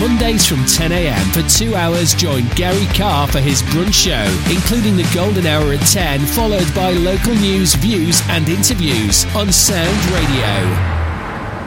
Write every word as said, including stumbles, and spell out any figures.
Mondays from ten a.m. For two hours, join Gary Carr for his brunch show, including the golden hour at ten, followed by local news, views and interviews on Sound Radio.